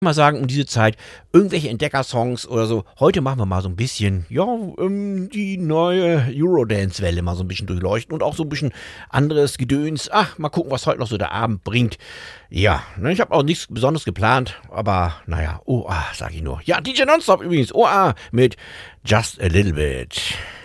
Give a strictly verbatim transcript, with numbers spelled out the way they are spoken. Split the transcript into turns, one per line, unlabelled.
mal sagen, um diese Zeit irgendwelche Entdecker-Songs oder so. Heute machen wir mal so ein bisschen, ja, ähm, die neue Eurodance-Welle mal so ein bisschen durchleuchten und auch so ein bisschen anderes Gedöns. Ach, mal gucken, was heute noch so der Abend bringt. Ja, ne, ich habe auch nichts Besonderes geplant, aber naja, oh, ah, sag ich nur. Ja, D J Nonstop übrigens, oh, ah, mit Just a Little Bit.